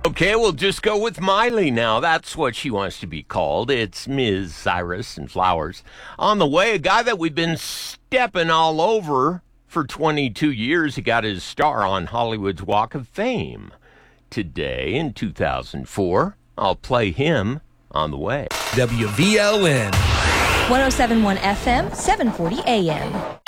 Okay, we'll just go with Miley now. That's what she wants to be called. It's Ms. Cyrus and Flowers. On the way, a guy that we've been stepping all over for 22 years. He got his star on Hollywood's Walk of Fame. Today, in 2004, I'll play him on the way. WVLN. 107.1 FM, 740 AM.